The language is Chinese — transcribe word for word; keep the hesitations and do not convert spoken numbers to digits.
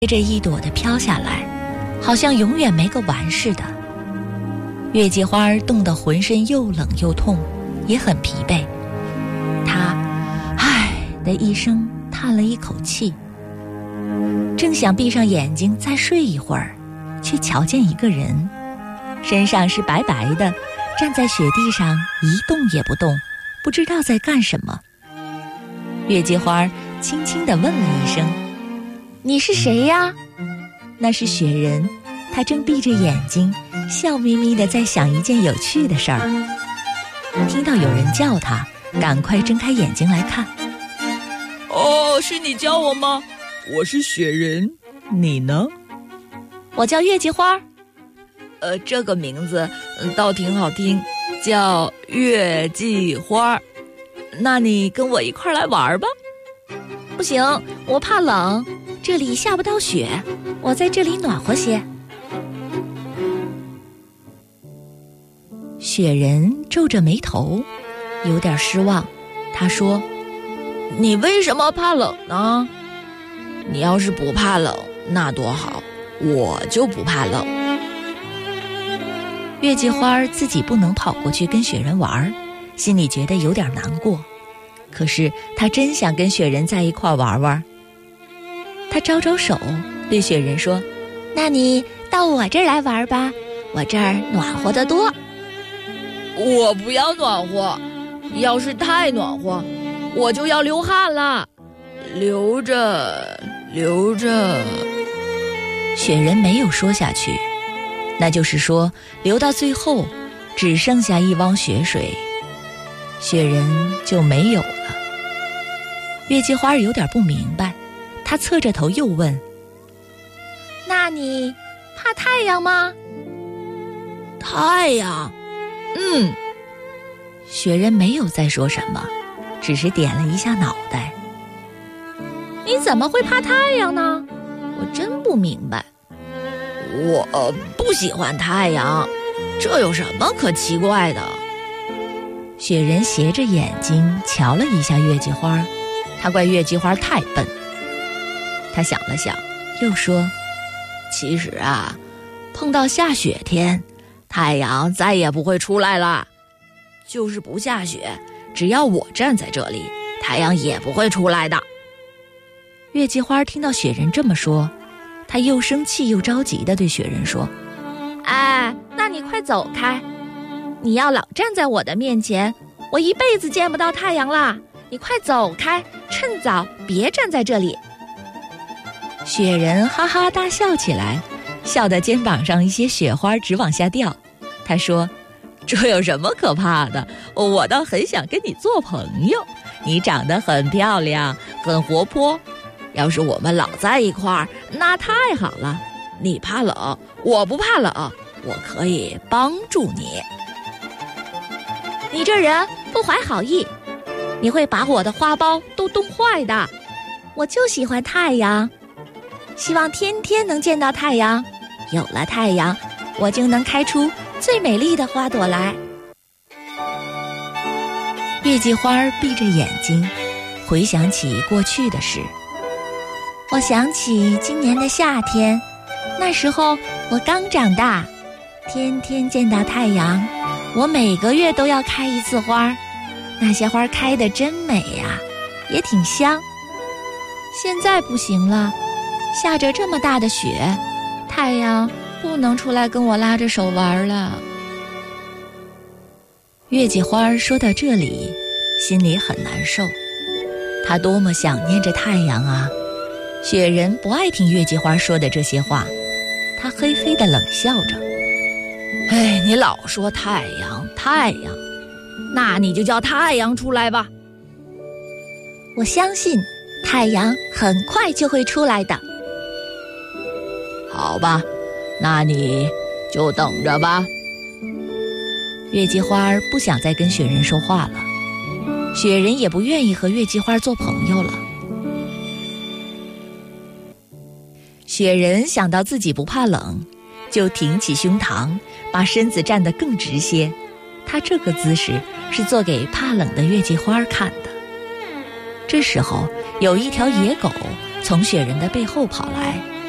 这一朵的飘下来，好像永远没个完似的。月季花冻得浑身又冷又痛，也很疲惫。她唉的一声叹了一口气，正想闭上眼睛再睡一会儿，却瞧见一个人，身上是白白的，站在雪地上一动也不动，不知道在干什么。月季花轻轻地问了一声：“你是谁呀？”那是雪人，他正闭着眼睛，笑眯眯地在想一件有趣的事儿。听到有人叫他，赶快睁开眼睛来看。 哦，是你叫我吗？我是雪人，你呢？ 我叫月季花。 呃，这个名字倒挺好听，叫月季花。那你跟我一块儿来玩吧。 不行，我怕冷，这里下不到雪，我在这里暖和些。雪人皱着眉头，有点失望。他说：“ 你为什么怕冷呢？你要是不怕冷，那多好，我就不怕冷。” 月季花自己不能跑过去跟雪人玩，心里觉得有点难过。可是他真想跟雪人在一块玩玩。他招招手，对雪人说：“那你到我这儿来玩吧，我这儿暖和得多。” 我不要暖和，要是太暖和，我就要流汗了。流着流着， 雪人没有说下去，那就是说流到最后只剩下一汪雪水，雪人就没有了。月季花有点不明白，她侧着头又问：“那你怕太阳吗？” 太阳，嗯。 雪人没有再说什么，只是点了一下脑袋。你怎么会怕太阳呢？我真不明白。 我、呃、不喜欢太阳，这有什么可奇怪的？ 雪人斜着眼睛瞧了一下月季花，他怪月季花太笨。他想了想，又说：“ 其实啊，碰到下雪天，太阳再也不会出来了。就是不下雪，只要我站在这里，太阳也不会出来的。” 月季花听到雪人这么说，他又生气又着急地对雪人说：“哎，那你快走开！你要老站在我的面前，我一辈子见不到太阳啦！你快走开，趁早别站在这里。”雪人哈哈大笑起来，笑得肩膀上一些雪花直往下掉。他说：“ 这有什么可怕的？我倒很想跟你做朋友。你长得很漂亮，很活泼。要是我们老在一块儿，那太好了。你怕冷，我不怕冷，我可以帮助你。” 你这人不怀好意，你会把我的花苞都冻坏的。我就喜欢太阳，希望天天能见到太阳。有了太阳，我就能开出最美丽的花朵来。月季花闭着眼睛，回想起过去的事。我想起今年的夏天，那时候我刚长大，天天见到太阳。我每个月都要开一次花，那些花开得真美呀，也挺香。现在不行了，下着这么大的雪，太阳不能出来跟我拉着手玩了。月季花说到这里，心里很难受，她多么想念着太阳啊！雪人不爱听月季花说的这些话，他嘿嘿地冷笑着：“ 哎，你老说太阳太阳，那你就叫太阳出来吧。” 我相信太阳很快就会出来的。 好吧，那你就等着吧。 月季花不想再跟雪人说话了，雪人也不愿意和月季花做朋友了。雪人想到自己不怕冷，就挺起胸膛，把身子站得更直些。他这个姿势是做给怕冷的月季花看的。这时候有一条野狗从雪人的背后跑来，